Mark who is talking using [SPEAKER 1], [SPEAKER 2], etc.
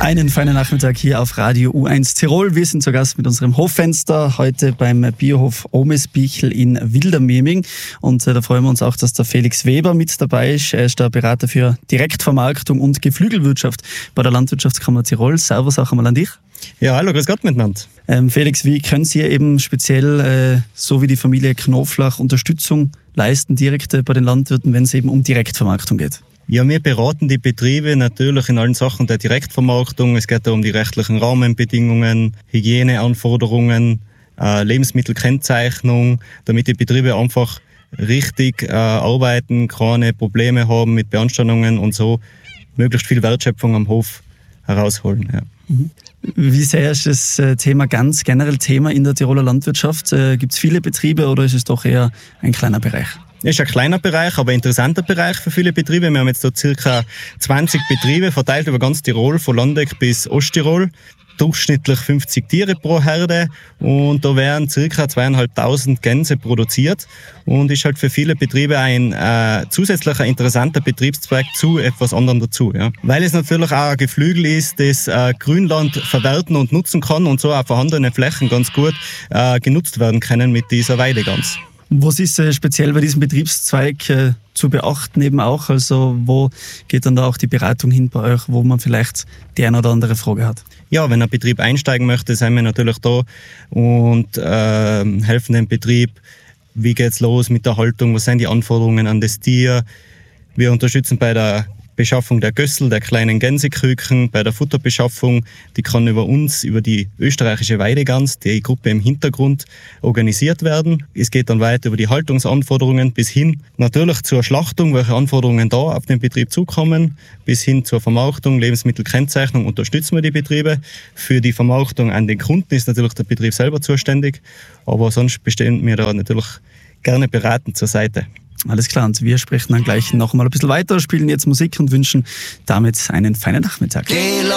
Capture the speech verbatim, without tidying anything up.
[SPEAKER 1] Einen feinen Nachmittag hier auf Radio U eins Tirol. Wir sind zu Gast mit unserem Hoffenster heute beim Biohof Omesbichel in Wildermehming. Und äh, da freuen wir uns auch, dass der Felix Weber mit dabei ist. Er ist der Berater für Direktvermarktung und Geflügelwirtschaft bei der Landwirtschaftskammer Tirol. Servus auch einmal an dich.
[SPEAKER 2] Ja, hallo, grüß Gott miteinander.
[SPEAKER 1] Ähm, Felix, wie können Sie eben speziell, äh, so wie die Familie Knoflach, Unterstützung leisten, direkt äh, bei den Landwirten, wenn es eben um Direktvermarktung geht?
[SPEAKER 2] Ja, wir beraten die Betriebe natürlich in allen Sachen der Direktvermarktung. Es geht da um die rechtlichen Rahmenbedingungen, Hygieneanforderungen, äh, Lebensmittelkennzeichnung, damit die Betriebe einfach richtig äh, arbeiten, keine Probleme haben mit Beanstandungen und so möglichst viel Wertschöpfung am Hof herausholen. Ja.
[SPEAKER 1] Mhm. Wie sehr ist das Thema ganz generell Thema in der Tiroler Landwirtschaft? Gibt es viele Betriebe oder ist es doch eher ein kleiner Bereich?
[SPEAKER 2] Es ist ein kleiner Bereich, aber ein interessanter Bereich für viele Betriebe. Wir haben jetzt da circa zwanzig Betriebe verteilt über ganz Tirol, von Landeck bis Osttirol. Durchschnittlich fünfzig Tiere pro Herde und da werden circa zweieinhalbtausend Gänse produziert und ist halt für viele Betriebe ein äh, zusätzlicher interessanter Betriebszweig zu etwas anderem dazu. Ja. Weil es natürlich auch ein Geflügel ist, das äh, Grünland verwerten und nutzen kann und so auch vorhandene Flächen ganz gut äh, genutzt werden können mit dieser Weidegans.
[SPEAKER 1] Was ist äh, speziell bei diesem Betriebszweig äh, zu beachten eben auch? Also wo geht dann da auch die Beratung hin bei euch, wo man vielleicht die eine oder andere Frage hat?
[SPEAKER 2] Ja, wenn ein Betrieb einsteigen möchte, sind wir natürlich da und äh, helfen dem Betrieb. Wie geht's los mit der Haltung? Was sind die Anforderungen an das Tier? Wir unterstützen bei der Beschaffung der Gössel, der kleinen Gänseküken, bei der Futterbeschaffung. Die kann über uns, über die österreichische Weidegans, die Gruppe im Hintergrund, organisiert werden. Es geht dann weiter über die Haltungsanforderungen bis hin natürlich zur Schlachtung, welche Anforderungen da auf den Betrieb zukommen, bis hin zur Vermarktung, Lebensmittelkennzeichnung unterstützen wir die Betriebe. Für die Vermarktung an den Kunden ist natürlich der Betrieb selber zuständig, aber sonst bestehen wir da natürlich gerne beratend zur Seite.
[SPEAKER 1] Alles klar, und wir sprechen dann gleich noch mal ein bisschen weiter, spielen jetzt Musik und wünschen damit einen feinen Nachmittag.